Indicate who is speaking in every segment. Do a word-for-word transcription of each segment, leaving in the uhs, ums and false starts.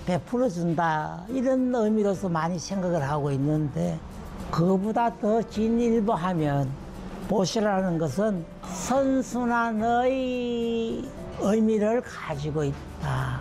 Speaker 1: 베풀어준다 이런 의미로서 많이 생각을 하고 있는데 그거보다 더 진일보하면 보시라는 것은 선순환의 의미를 가지고 있다.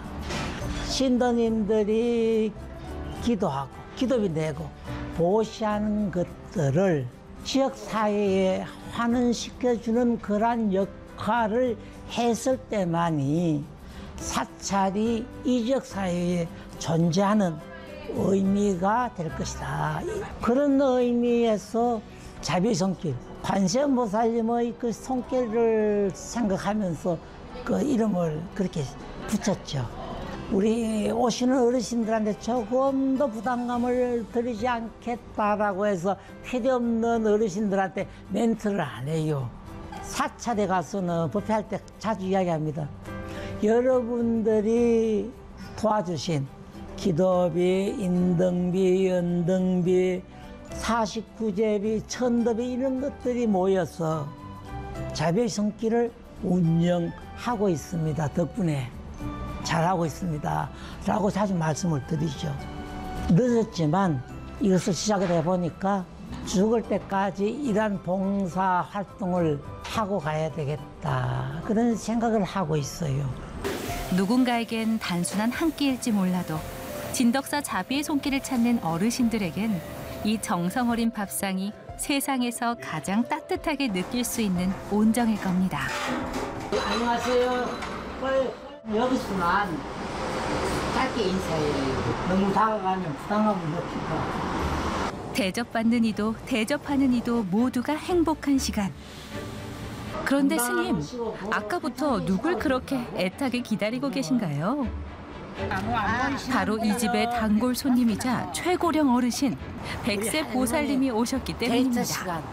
Speaker 1: 신도님들이 기도하고 기도비 내고 보시하는 것들을 지역사회에 환원시켜주는 그러한 역할을 했을 때만이 사찰이 이 지역사회에 존재하는 의미가 될 것이다. 그런 의미에서 자비의 손길, 관세음보살님의 그 손길을 생각하면서 그 이름을 그렇게 붙였죠. 우리 오시는 어르신들한테 조금 더 부담감을 드리지 않겠다라고 해서 필요 없는 어르신들한테 멘트를 안 해요. 사찰에 가서는 법회할 때 자주 이야기합니다. 여러분들이 도와주신 기도비, 인등비, 연등비, 사십구제비, 천도비 이런 것들이 모여서 자비의 손길을 운영하고 있습니다. 덕분에 잘하고 있습니다. 라고 자주 말씀을 드리죠. 늦었지만 이것을 시작을 해보니까 죽을 때까지 이러한 봉사 활동을 하고 가야 되겠다. 그런 생각을 하고 있어요.
Speaker 2: 누군가에겐 단순한 한 끼일지 몰라도 진덕사 자비의 손길을 찾는 어르신들에겐 이 정성 어린 밥상이 세상에서 가장 따뜻하게 느낄 수 있는 온정일 겁니다.
Speaker 1: 안녕하세요. 여기서만 짧게 인사해요. 너무 다가가면 부담감을 느끼고.
Speaker 2: 대접받는 이도 대접하는 이도 모두가 행복한 시간. 그런데 스님, 아까부터 누굴 그렇게 애타게 기다리고 계신가요? 바로 이 집의 단골 손님이자 최고령 어르신 백세 보살님이 오셨기 때문입니다.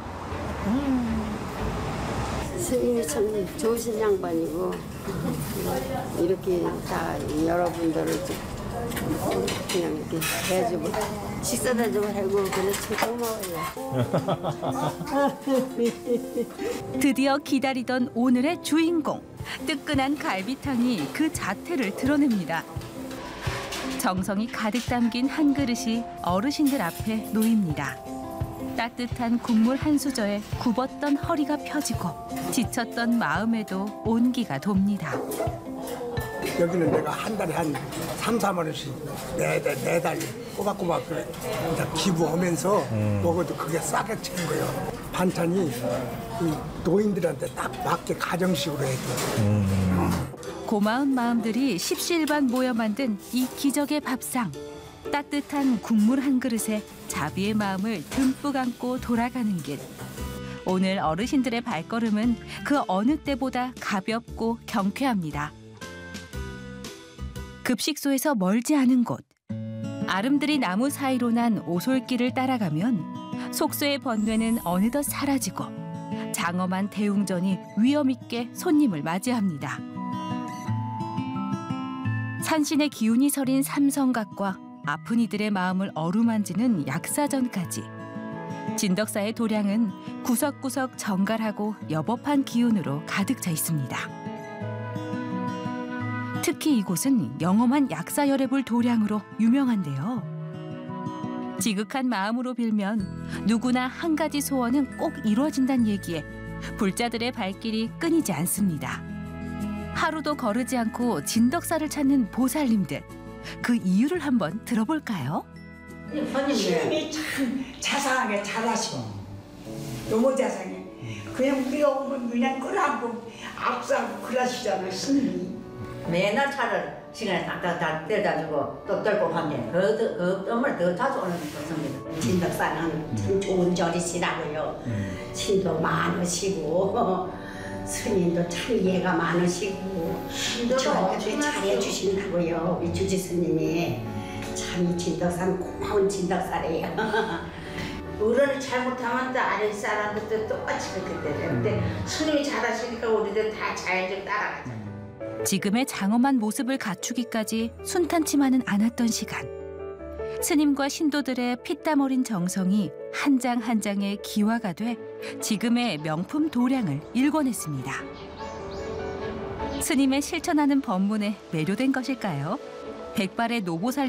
Speaker 3: 스님이 참 좋으신 양반이고 이렇게 다 여러분들을 그냥 이렇게 해주고 식사 대접을 하고 그래서 참 고마워요.
Speaker 2: 드디어 기다리던 오늘의 주인공, 뜨끈한 갈비탕이 그 자태를 드러냅니다. 정성이 가득 담긴 한 그릇이 어르신들 앞에 놓입니다. 따뜻한 국물 한 수저에 굽었던 허리가 펴지고 지쳤던 마음에도 온기가 돕니다.
Speaker 4: 여기는 내가 한 달에 한 삼, 사만 원씩 매달, 매달 꼬박꼬박 기부하면서 음. 먹어도 그게 싸게 친 거예요. 반찬이 이 노인들한테 딱 맞게 가정식으로 해줘. 음.
Speaker 2: 고마운 마음들이 십시일반 모여 만든 이 기적의 밥상. 따뜻한 국물 한 그릇에 자비의 마음을 듬뿍 안고 돌아가는 길. 오늘 어르신들의 발걸음은 그 어느 때보다 가볍고 경쾌합니다. 급식소에서 멀지 않은 곳. 아름드리 나무 사이로 난 오솔길을 따라가면 속소의 번뇌는 어느덧 사라지고 장엄한 대웅전이 위엄 있게 손님을 맞이합니다. 산신의 기운이 서린 삼성각과 아픈 이들의 마음을 어루만지는 약사전까지. 진덕사의 도량은 구석구석 정갈하고 여법한 기운으로 가득 차 있습니다. 특히 이곳은 영험한 약사열애불 도량으로 유명한데요. 지극한 마음으로 빌면 누구나 한 가지 소원은 꼭 이루어진다는 얘기에 불자들의 발길이 끊이지 않습니다. 하루도 거르지 않고 진덕사를 찾는 보살님들. 그 이유를 한번 들어볼까요?
Speaker 5: 스님이 참 자상하게 잘하시고 너무 자상해. 그냥 우리가 오면 그냥 끌어안고 앞서고 그러시잖아요, 스님이.
Speaker 6: 맨날 차를 시간에 딱딱딱 때려다주고 또 들고 가면 그, 그 뜸을 더 자주 오는 것입니다.
Speaker 3: 진덕사는 참 좋은 절이시라고요. 신도 많으시고 스님도 참 이해가 많으시고 저한테 잘해주신다고요. 우리 주지 스님이 참 진덕사는 고마운 진덕사래요.
Speaker 7: 어른을 잘못하면 또 아래 사람들도 똑같이 그렇게 돼요. 근데 스님이 잘하시니까 우리들 다 자연적으로 따라가죠.
Speaker 2: 지금의 장엄한 모습을 갖추기까지 순탄치만은 않았던 시간. 스님과 신도들의 피땀 어린 정성이 한 장 한 장의 기화가 돼 지금의 명품 도량을 일궈냈습니다. 스님의 실천하는 법문에 매료된 것일까요? 백발의 노보살